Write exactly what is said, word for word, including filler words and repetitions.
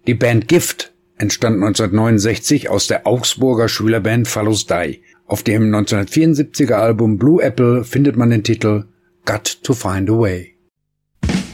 Die Band Gift entstand neunzehnhundertneunundsechzig aus der Augsburger Schülerband Phallus Dei. Auf dem neunzehnhundertvierundsiebziger Album Blue Apple findet man den Titel Got to Find a Way.